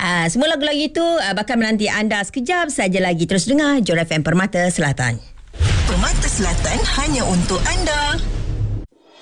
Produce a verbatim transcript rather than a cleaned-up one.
Uh, semua lagu-lagu itu uh, bakal menanti anda sekejap saja lagi. Terus dengar Jor F M Permata Selatan. Permata Selatan hanya untuk anda.